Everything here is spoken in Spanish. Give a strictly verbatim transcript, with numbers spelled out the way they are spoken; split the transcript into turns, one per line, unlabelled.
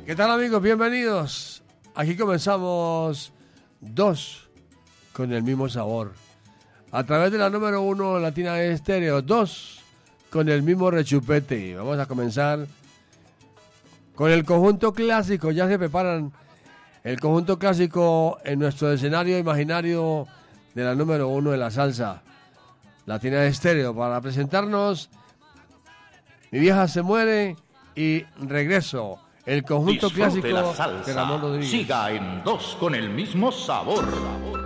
¿Qué tal, amigos? Bienvenidos. Aquí comenzamos dos con el mismo sabor. A través de la número uno Latina Estéreo, dos con el mismo rechupete. Vamos a comenzar con el conjunto clásico. Ya se preparan el conjunto clásico en nuestro escenario imaginario de la número uno de la salsa Latina Estéreo para presentarnos Mi vieja se muere y Regreso. El conjunto
Disfrute
clásico
la salsa.
de Ramón Rodríguez.
Siga en dos con el mismo sabor.